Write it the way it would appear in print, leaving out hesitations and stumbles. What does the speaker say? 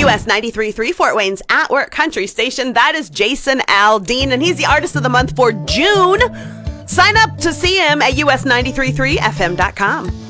US 93.3, Fort Wayne's At Work Country Station. That is Jason Aldean, and he's the Artist of the Month for June. Sign up to see him at us933fm.com.